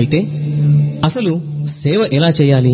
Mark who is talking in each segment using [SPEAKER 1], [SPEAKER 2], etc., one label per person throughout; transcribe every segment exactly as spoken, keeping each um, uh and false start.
[SPEAKER 1] అయితే అసలు సేవ ఎలా చేయాలి,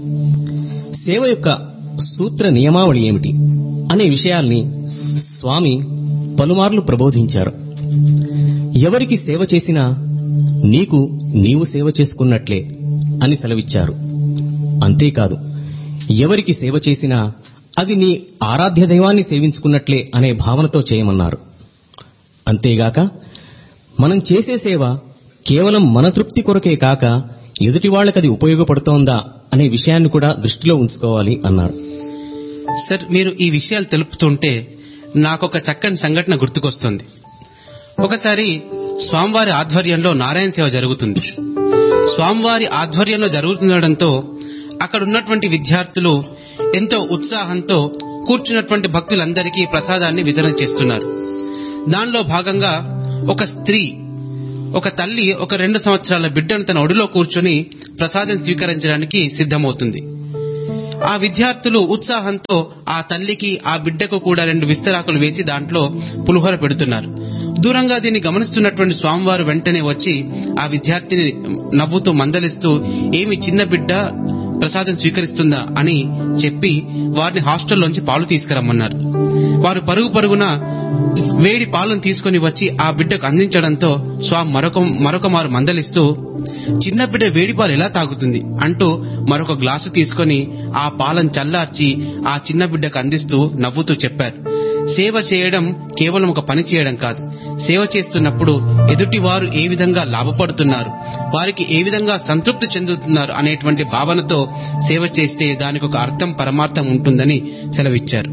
[SPEAKER 1] సేవ యొక్క సూత్ర నియమావళి ఏమిటి అనే విషయాల్ని స్వామి పలుమార్లు ప్రబోధించారు. ఎవరికి సేవ చేసినా నీకు నీవు సేవ చేసుకున్నట్లే అని సెలవిచ్చారు. అంతేకాదు, ఎవరికి సేవ చేసినా అది నీ ఆరాధ్య దైవాన్ని సేవించుకున్నట్లే అనే భావనతో చేయమన్నారు. అంతేగాక మనం చేసే సేవ కేవలం మన తృప్తి కొరకే కాక ఎదుటి వాళ్ళకది ఉపయోగపడుతోందా అనే విషయాన్ని కూడా దృష్టిలో ఉంచుకోవాలి అన్నారు.
[SPEAKER 2] సార్, మీరు ఈ విషయాలు తెలుపుతుంటే నాకొక చక్కని సంఘటన గుర్తుకొస్తుంది. ఒకసారి స్వామివారి ఆధ్వర్యంలో నారాయణ సేవ జరుగుతుంది. స్వామివారి ఆధ్వర్యంలో జరుగుతుండటంతో అక్కడ ఉన్నటువంటి విద్యార్థులు ఎంతో ఉత్సాహంతో కూర్చున్నటువంటి భక్తులందరికీ ప్రసాదాన్ని వితరణ చేస్తున్నారు. దానిలో భాగంగా ఒక స్త్రీ, ఒక తల్లి ఒక రెండు సంవత్సరాల బిడ్డను తన ఒడిలో కూర్చొని ప్రసాదం స్వీకరించడానికి సిద్ధమవుతుంది. ఆ విద్యార్థులు ఉత్సాహంతో ఆ తల్లికి ఆ బిడ్డకు కూడా రెండు విస్తరాకులు వేసి దాంట్లో పులిహోర పెడుతున్నారు. దూరంగా దీన్ని గమనిస్తున్నటువంటి స్వామివారు వెంటనే వచ్చి ఆ విద్యార్థిని నవ్వుతూ మందలిస్తూ, ఏమి చిన్న బిడ్డ ప్రసాదం స్వీకరిస్తుందా అని చెప్పి వారిని హాస్టల్లోంచి పాలు తీసుకురమ్మన్నారు. వారు పరుగు పరుగున వేడి పాలను తీసుకుని వచ్చి ఆ బిడ్డకు అందించడంతో స్వామి మరొక మరొక మారు మందలిస్తూ, చిన్న బిడ్డ వేడి పాలు ఎలా తాగుతుంది అంటూ మరొక గ్లాసు తీసుకుని ఆ పాలను చల్లార్చి ఆ చిన్న బిడ్డకు అందిస్తూ నవ్వుతూ చెప్పారు, సేవ చేయడం కేవలం ఒక పని చేయడం కాదు, సేవ చేస్తున్నప్పుడు ఎదుటి వారు ఏ విధంగా లాభపడుతున్నారు, వారికి ఏ విధంగా సంతృప్తి చెందుతున్నారు అనేటువంటి భావనతో సేవ చేస్తే దానికి ఒక అర్థం పరమార్థం ఉంటుందని సెలవిచ్చారు.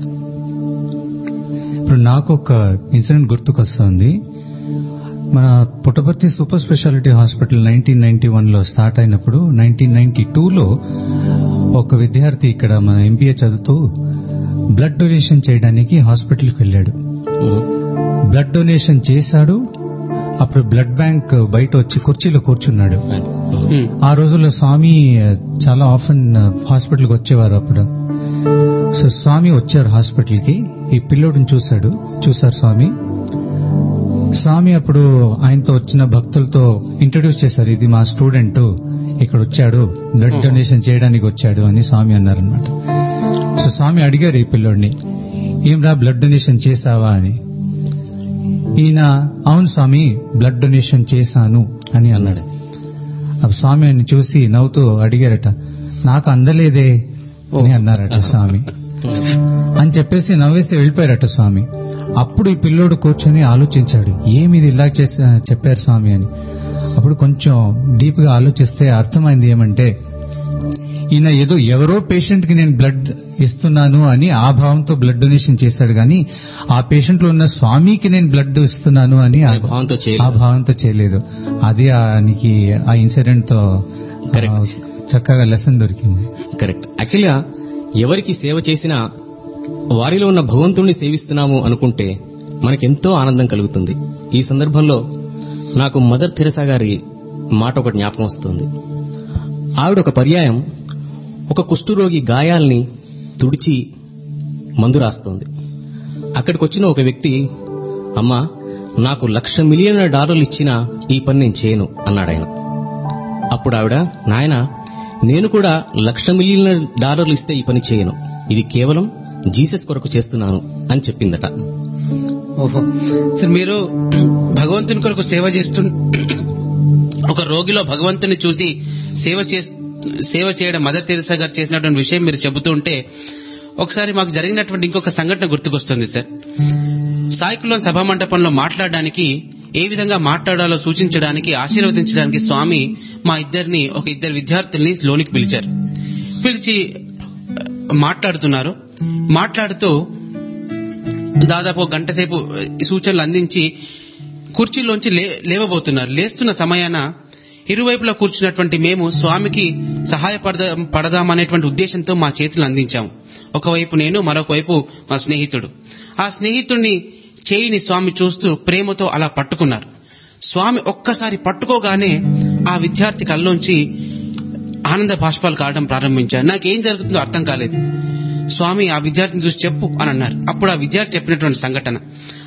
[SPEAKER 3] ఇప్పుడు నాకు ఒక ఇన్సిడెంట్ గుర్తుకొస్తుంది. మన Puttaparthi super speciality hospital nineteen ninety one లో స్టార్ట్ అయినప్పుడు నైన్టీన్ నైన్టీ టూలో ఒక విద్యార్థి ఇక్కడ మన ఎంబీఏ చదువుతూ బ్లడ్ డొనేషన్ చేయడానికి హాస్పిటల్కి వెళ్ళాడు. బ్లడ్ డొనేషన్ చేశాడు. అప్పుడు బ్లడ్ బ్యాంక్ బయట వచ్చి కుర్చీలో కూర్చున్నాడు. ఆ రోజుల్లో స్వామి చాలా ఆఫెన్ హాస్పిటల్కి వచ్చేవారు. అప్పుడు సో స్వామి వచ్చారు హాస్పిటల్కి. ఈ పిల్లోడిని చూశాడు చూశారు స్వామి. స్వామి అప్పుడు ఆయనతో వచ్చిన భక్తులతో ఇంట్రడ్యూస్ చేశారు, ఇది మా స్టూడెంట్ ఇక్కడ వచ్చాడు, బ్లడ్ డొనేషన్ చేయడానికి వచ్చాడు అని స్వామి అన్నారనమాట. సో స్వామి అడిగారు ఈ పిల్లోడిని, ఏం రా బ్లడ్ డొనేషన్ చేశావా అని. ఈయన అవును స్వామి బ్లడ్ డొనేషన్ చేశాను అని అన్నాడు. అప్పుడు స్వామి ఆయన చూసి నవ్వుతూ అడిగారట, నాకు అందలేదే అని అన్నారట స్వామి. అని చెప్పేసి నవ్వేసి వెళ్ళిపోయారట స్వామి. అప్పుడు ఈ పిల్లోడు కూర్చొని ఆలోచించాడు, ఏమిది ఇలా చేసా చెప్పారు స్వామి అని. అప్పుడు కొంచెం డీప్ గా ఆలోచిస్తే అర్థమైంది ఏమంటే, ఈయన ఏదో ఎవరో పేషెంట్ కి నేను బ్లడ్ ఇస్తున్నాను అని ఆ భావంతో బ్లడ్ డొనేషన్ చేశాడు, కానీ ఆ పేషెంట్ లో ఉన్న స్వామికి నేను బ్లడ్ ఇస్తున్నాను అని ఆ భావంతో చేయలేదు. అది ఆయనకి ఆ ఇన్సిడెంట్ తో చక్కగా లెసన్ దొరికింది.
[SPEAKER 1] కరెక్ట్. యాక్చువల్గా ఎవరికి సేవ చేసినా వారిలో ఉన్న భగవంతుణ్ణి సేవిస్తున్నాము అనుకుంటే మనకెంతో ఆనందం కలుగుతుంది. ఈ సందర్భంలో నాకు మదర్ తెరెసా గారి మాట ఒక జ్ఞాపకం వస్తుంది. ఆవిడ ఒక పర్యాయం ఒక కుష్ఠరోగి గాయాల్ని తుడిచి మందు రాస్తోంది. అక్కడికి వచ్చిన ఒక వ్యక్తి, అమ్మా నాకు లక్ష మిలియన్ల డాలర్లు ఇచ్చినా ఈ పని నేను చేయను అన్నాడు ఆయన. అప్పుడు ఆవిడ, నాయన నేను కూడా లక్ష మిలియన్ల డాలర్లు ఇస్తే ఈ పని చేయను, ఇది కేవలం జీసస్ కొరకు చేస్తున్నాను అని చెప్పిందట.
[SPEAKER 2] ఓహో సార్, మీరు భగవంతుని కొరకు సేవ చేస్తు ఒక రోగిలో భగవంతుని చూసి సేవ సేవ చేయడం మదర్ తెరెసా గారు చేసినటువంటి విషయం మీరు చెబుతూ ఉంటే ఒకసారి మాకు జరిగినటువంటి ఇంకొక సంఘటన గుర్తుకొస్తుంది సార్. సాయికులం సభా మండపంలో మాట్లాడడానికి, ఏ విధంగా మాట్లాడాలో సూచించడానికి, ఆశీర్వదించడానికి స్వామి మా ఇద్దరిని ఒక ఇద్దరు విద్యార్థుల్ని లోనికి పిలిచారు. పిలిచి మాట్లాడుతున్నారు. మాట్లాడుతూ దాదాపు గంట సేపు సూచనలు అందించి కుర్చీలోంచి లేవబోతున్నారు. లేస్తున్న సమయాన ఇరువైపులా కూర్చున్నటువంటి మేము స్వామికి సహాయపడదా పడదామనేటువంటి ఉద్దేశంతో మా చేతులు అందించాము. ఒకవైపు నేను, మరొక వైపు మా స్నేహితుడు. ఆ స్నేహితుడిని చేయిని స్వామి చూస్తూ ప్రేమతో అలా పట్టుకున్నారు. స్వామి ఒక్కసారి పట్టుకోగానే ఆ విద్యార్థి కళ్ళలోంచి ఆనంద బాష్పాలు కావడం ప్రారంభించారు. నాకేం జరుగుతుందో అర్థం కాలేదు. స్వామి ఆ విద్యార్థిని చూసి చెప్పు అని అన్నారు. అప్పుడు ఆ విద్యార్థి చెప్పినటువంటి సంఘటన,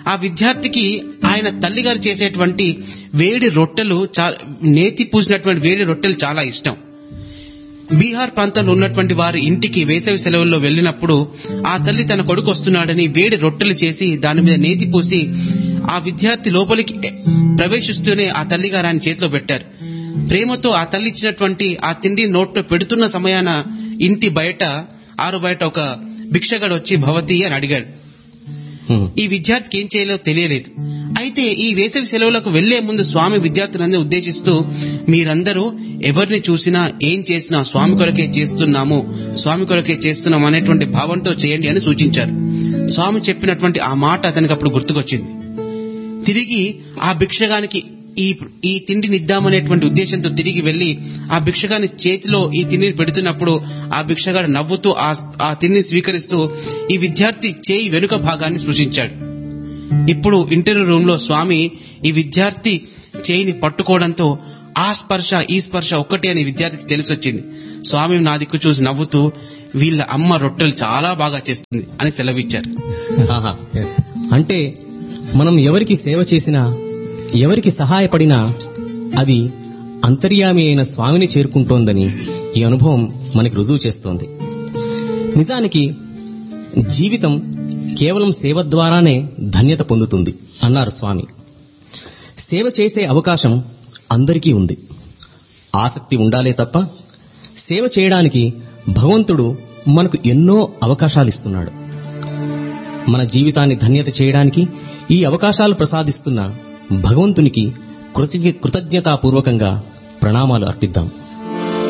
[SPEAKER 2] ఆ విద్యార్థికి ఆయన తల్లిగారు చేసేటువంటి వేడి రొట్టెలు చా- నేతి పూసినటువంటి వేడి రొట్టెలు చాలా ఇష్టం. బీహార్ ప్రాంతంలో ఉన్నటువంటి వారి ఇంటికి వేసవి సెలవుల్లో వెళ్ళినప్పుడు ఆ తల్లి తన కొడుకు వస్తున్నాడని వేడి రొట్టెలు చేసి దాని మీద నేతి పూసి ఆ విద్యార్థి లోపలికి ప్రవేశిస్తూనే ఆ తల్లిగారు ఆయన చేతిలో పెట్టారు. ప్రేమతో ఆ తల్లి ఇచ్చినటువంటి ఆ తిండి నోట్లో పెడుతున్న సమయాన ఇంటి బయట ఆరు బయట ఒక భిక్షగాడు వచ్చి భవతి అని అడిగాడు.
[SPEAKER 1] హ్మ్.
[SPEAKER 2] ఈ విద్యార్థికి ఏం చేయాలో తెలియలేదు. అయితే ఈ వేసవి సెలవులకు వెళ్లే ముందు స్వామి విద్యార్థులందరూ ఉద్దేశిస్తూ మీరందరూ ఎవరిని చూసినా ఏం చేసినా స్వామి కొరకే చేస్తున్నాము స్వామి కొరకే చేస్తున్నాం అనేటువంటి భావంతో చేయండి అని సూచించారు. స్వామి చెప్పినటువంటి ఆ మాట అతనికి అప్పుడు గుర్తుకొచ్చింది. తిరిగి ఆ భిక్షగానికి ఈ ఈ తిండిని ఇద్దామనేటువంటి ఉద్దేశంతో తిరిగి వెళ్లి ఆ భిక్షగాని చేతిలో ఈ తిండిని పెడుతున్నప్పుడు ఆ భిక్షగాడు నవ్వుతూ ఆ ఆ తిండిని స్వీకరిస్తూ ఈ విద్యార్థి చేయి వెనుక భాగాన్ని స్పృశించాడు. ఇప్పుడు ఇంటర్వ్యూ రూమ్ లో స్వామి ఈ విద్యార్థి చేయిని పట్టుకోవడంతో ఆ స్పర్శ ఈ స్పర్శ ఒక్కటే అని విద్యార్థికి తెలిసొచ్చింది. స్వామి నా దిక్కు చూసి నవ్వుతూ వీళ్ళ అమ్మ రొట్టెలు చాలా బాగా చేస్తుంది అని సెలవిచ్చారు.
[SPEAKER 1] ఆహా. అంటే మనం ఎవరికి సేవ చేసినా ఎవరికి సహాయపడినా అది అంతర్యామి అయిన స్వామిని చేరుకుంటోందని ఈ అనుభవం మనకి రుజువు చేస్తోంది. నిజానికి జీవితం కేవలం సేవ ద్వారానే ధన్యత పొందుతుంది అన్నారు స్వామి. సేవ చేసే అవకాశం అందరికీ ఉంది. ఆసక్తి ఉండాలే తప్ప సేవ చేయడానికి భగవంతుడు మనకు ఎన్నో అవకాశాలు ఇస్తున్నాడు. మన జీవితాన్ని ధన్యత చేయడానికి ఈ అవకాశాలు ప్రసాదిస్తున్న భగవంతునికి కృతజ్ఞ కృతజ్ఞతాపూర్వకంగా ప్రణామాలు అర్పిద్దాం.